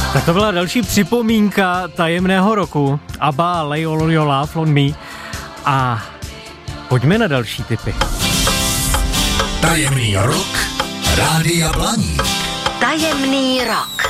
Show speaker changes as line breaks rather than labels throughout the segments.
Tak to byla další připomínka tajemného roku. ABBA, Lay All Your Love on Me. A pojďme na další tipy.
Tajemný rok Rádia Blaník.
Tajemný rok.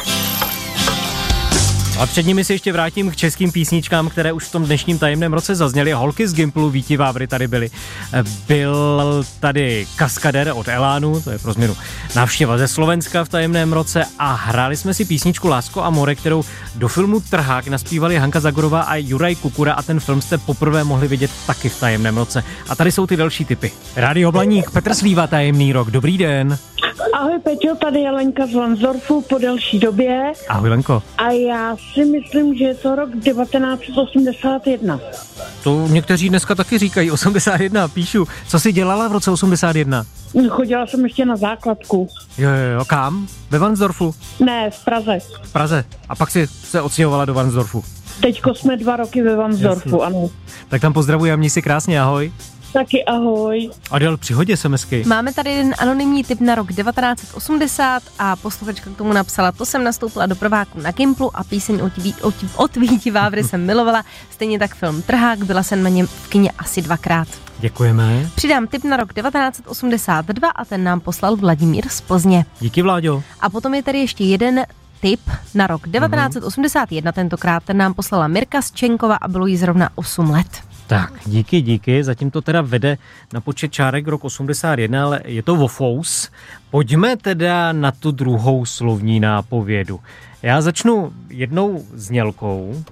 A před nimi si ještě vrátím k českým písničkám, které už v tom dnešním tajemném roce zazněly. Holky z Gimplu, Víti Vávry tady byly. Byl tady Kaskadér od Elánu, to je pro změnu návštěva ze Slovenska v tajemném roce, a hráli jsme si písničku Lásko a more, kterou do filmu Trhák naspívali Hanka Zagorová a Juraj Kukura, a ten film jste poprvé mohli vidět taky v tajemném roce. A tady jsou ty další tipy. Rádio Blaník, Petr Slíva, tajemný rok, dobrý den.
Ahoj Peťo, tady je Lenka z Lansdorfu po delší době.
Ahoj Lenko.
A já si myslím, že je to rok 1981.
To někteří dneska taky říkají, 81, píšu. Co jsi dělala v roce 81?
Chodila jsem ještě na základku.
Jo, kam? Ve Varnsdorfu?
Ne, v Praze.
V Praze. A pak si se odstěhovala do Varnsdorfu.
Teďko jsme 2 roky ve Varnsdorfu, ano.
Tak tam pozdravuji a měj si krásně, ahoj.
Taky ahoj.
Adel, přihodě SMSky.
Máme tady jeden anonymní tip na rok 1980 a posluchačka k tomu napsala: to jsem nastoupila do prváku na Gimplu a píseň od Víti Vávry jsem milovala, stejně tak film Trhák, byla jsem na něm v kině asi 2krát.
Děkujeme.
Přidám tip na rok 1982 a ten nám poslal Vladimír z Plzně.
Díky, Vláďo.
A potom je tady ještě jeden tip na rok 1981, tentokrát ten nám poslala Mirka Zčenkova a bylo jí zrovna 8 let.
Tak, díky, zatím to teda vede na počet čárek rok 81, ale je to Vofous. Pojďme teda na tu druhou slovní nápovědu. Já začnu jednou znělkou.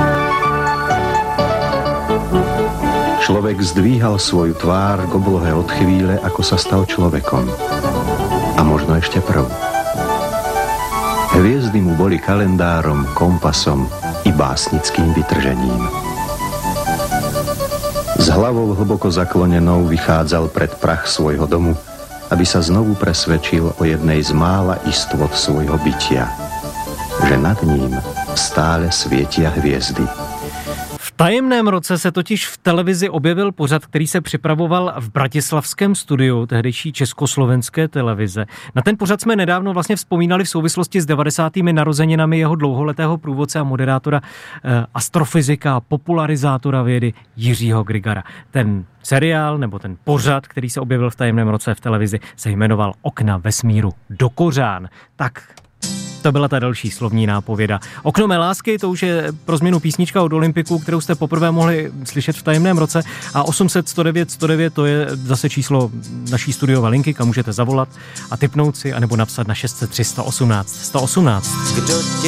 Človek zdvíhal svoju tvár k oblohe od chvíle, ako sa stal človekom. A možno ešte prv. Hviezdy mu boli kalendárom, kompasom i básnickým vytržením. S hlavou hlboko zaklonenou vychádzal pred prach svojho domu, aby sa znovu presvedčil o jednej z mála istôt svojho bytia, že nad ním stále svietia hviezdy.
V tajemném roce se totiž v televizi objevil pořad, který se připravoval v bratislavském studiu tehdejší československé televize. Na ten pořad jsme nedávno vlastně vzpomínali v souvislosti s 90. narozeninami jeho dlouholetého průvodce a moderátora, astrofyzika a popularizátora vědy Jiřího Grigara. Ten seriál nebo ten pořad, který se objevil v tajemném roce v televizi, se jmenoval Okna vesmíru do kořán. Tak to byla ta další slovní nápověda. Okno mé lásky, to už je pro změnu písnička od Olympiku, kterou jste poprvé mohli slyšet v tajemném roce, a 800 109 109 to je zase číslo naší studiové linky, kam můžete zavolat a tipnout si, anebo napsat na 603 118 118.